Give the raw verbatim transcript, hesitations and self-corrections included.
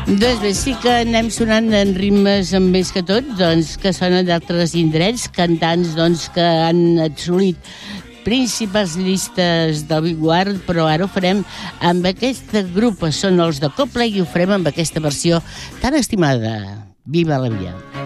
Doncs bé, sí que anem sonant en ritmes amb més que tot, doncs, que sonen d'altres indrets, cantants doncs, que han assolit principals llistes del Billboard, però ara ho farem amb aquest grup, són els de Coldplay, i ho farem amb aquesta versió tan estimada. Viva la vida!